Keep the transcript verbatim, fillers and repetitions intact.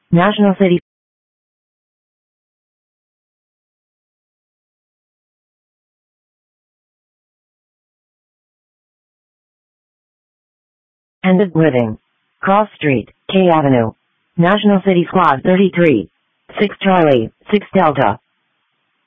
National City. End of living. Cross Street, K Avenue. National City Squad thirty-three. six Charlie, six Delta.